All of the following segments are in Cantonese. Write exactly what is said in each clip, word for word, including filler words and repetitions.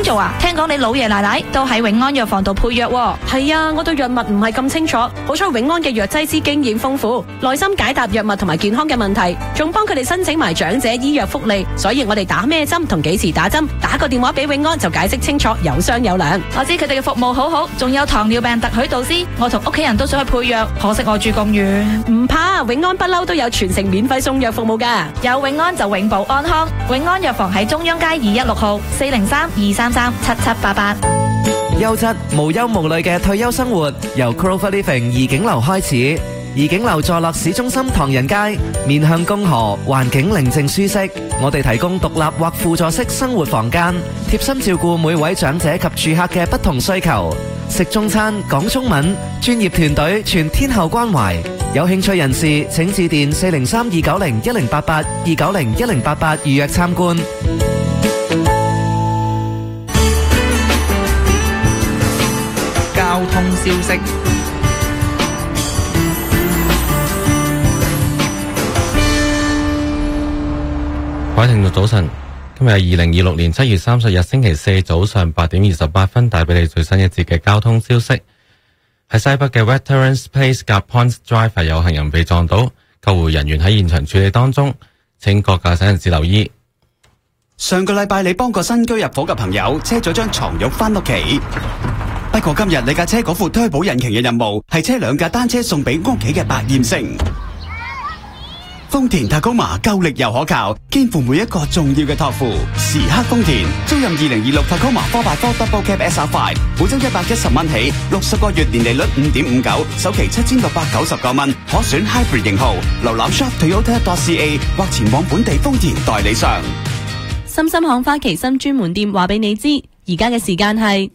邊做啊？聽講你老爺奶奶都喺永安藥房度配藥喎。 係啊，我對藥物唔係咁清楚，好彩永安嘅藥劑師經驗豐富，耐心解答藥物同埋健康嘅問題，仲幫佢哋申請埋長者醫藥福利，所以我哋打咩針同幾時打針，打個電話俾永安就解釋清楚，有商有量。 我知佢哋嘅服務好好，仲有糖尿病特許導師，我同屋企人都想去配藥，可惜我住咁遠。 唔怕，永安不嬲都有全城免費送藥服務噶， 有永安就永保安康。永安藥房喺中央街二一六號，四零三二三三七七八八。 優質無憂無慮嘅退休生活，由 Clover Living 怡景樓開始。怡景樓坐落市中心唐人街，面向公河，環境寧靜舒適。我哋提供獨立或輔助式生活房間，貼心照顧每位長者及住客嘅不同需求。食中餐，講中文，專業團隊全天候關懷。有興趣人士請致電四零三二九零一零八八二九零一零八八預約參觀。 交通消息。 各位聽眾早晨，今日係二零二六年七月三十日星期四早上八點二十八分，帶俾你最新一節嘅交通消息。喺西北嘅 Veterans Place 夾 Ponds Drive 有行人被撞到，救護人員喺現場處理當中，請各駕駛人士留意。 上個禮拜你幫個新居入伙嘅朋友車咗張床褥返屋企，不過今日你架車嗰副推保引擎嘅任務係車兩架單車送俾屋企嘅百厭星。豐田 Tacoma 夠力又可靠，肩負每一個重要嘅託付。時刻豐田，租任二零二六 Tacoma four by four Double Cab S R five， 每周一百一十蚊起，六十個月年利率五點五九，首期七千六百九十九蚊，可選 Hybrid 型號。瀏覽 shop toyota dot c a 或前往本地豐田代理商。 深深巷花旗參專門店話俾你知，而家嘅時間係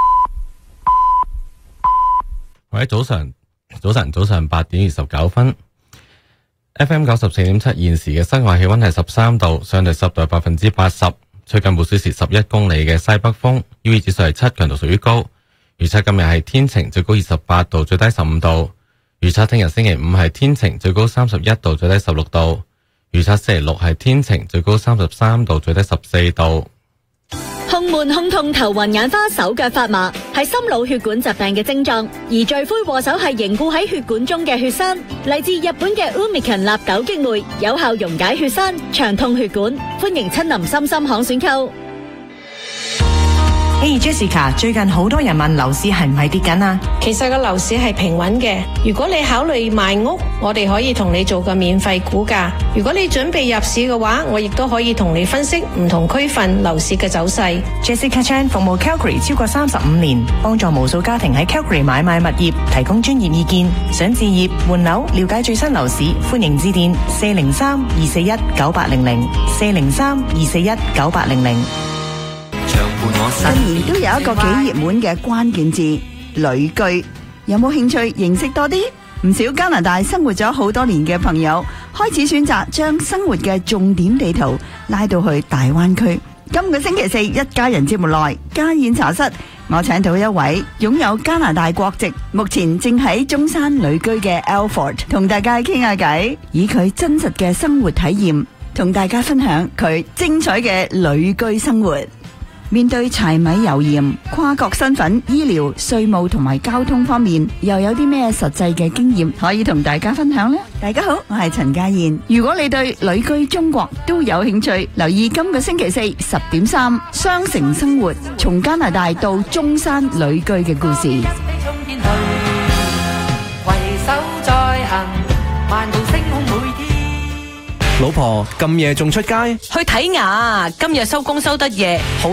喂，早晨，早晨，早上八點二十九分。F M 九十四點七，現時嘅室外氣溫係十三度，相對濕度係百分之八十，吹近每小時十一公里嘅西北風 ，U V 指數係七，強度屬於高。預測今日係天晴，最高二十八度，最低十五度。預測聽日星期五係天晴，最高三十一度，最低十六度。預測星期六係天晴，最高三十三度，最低十四度。 胸悶、胸痛、頭暈眼花、手腳發麻，係心腦血管疾病嘅症狀，而罪魁禍首係凝固喺血管中嘅血栓。嚟自日本嘅 Umican 納豆激酶，有效溶解血栓，暢通血管。歡迎親臨深深巷選購。 Hey Jessica， 最近好多人問樓市係唔係跌緊啊？ 其實個樓市係平穩嘅。如果你考慮賣屋，我哋可以同你做個免費估價。如果你準備入市嘅話，我亦都可以同你分析唔同區份樓市嘅走勢。 Jessica Chan 服務 Calgary 超過三十五年，幫助無數家庭喺 Calgary 買賣物業，提供專業意見。想置業換樓，了解最新樓市，歡迎致電四零三二四一九八零零四零三二四一九八零零。 近年都有一個幾熱門嘅關鍵字旅居，有冇興趣認識多啲？唔少加拿大生活咗好多年嘅朋友開始選擇將生活嘅重點地圖拉到去大灣區。今個星期四一家人節目內家宴茶室，我請到一位擁有加拿大國籍，目前正喺中山旅居嘅 Alford， 同大家傾下偈，以佢真實嘅生活體驗同大家分享佢精彩嘅旅居生活。面對柴米油鹽、跨國身份、醫療、稅務同埋交通方面，又有啲咩實際嘅經驗可以同大家分享呢？大家好，我係陳家燕。如果你對旅居中國都有興趣，留意今個星期四十點三，雙城生活，從加拿大到中山旅居嘅故事。 老婆咁夜仲出街？ 去睇牙，今日收工收得夜，好